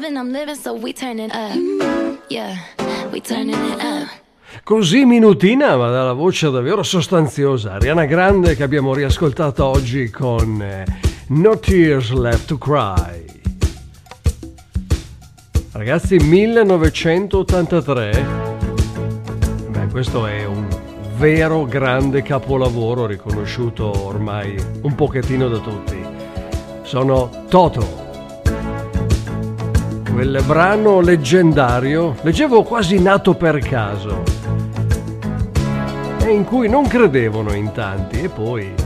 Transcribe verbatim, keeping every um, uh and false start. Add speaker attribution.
Speaker 1: loving, I'm living, so we turning up. Yeah, we turning it up.
Speaker 2: Così minutina, ma dalla voce davvero sostanziosa, Ariana Grande, che abbiamo riascoltato oggi con eh, No Tears Left to Cry. Ragazzi, millenovecentottantatré, beh, questo è un vero grande capolavoro riconosciuto ormai un pochettino da tutti. Sono Toto. Quel brano leggendario, leggevo quasi nato per caso, e in cui non credevano in tanti, e poi